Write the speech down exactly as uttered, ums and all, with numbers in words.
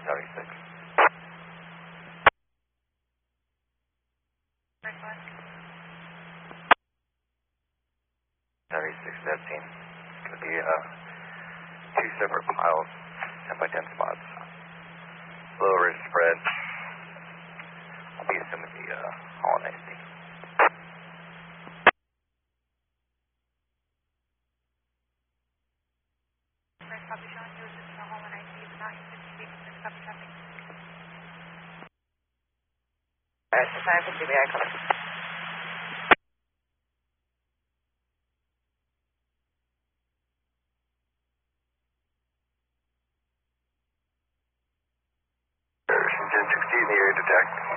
seventy-six. seventy-six fifteen. It's going to be uh, two separate piles, ten by ten spots. Low risk spread. I'll be assuming the uh, holiday thing. First copy showing you assisting the home and I C, but not in fifty feet from this copy traffic. Alright, so time for C B I coming. ten sixty in the area detect.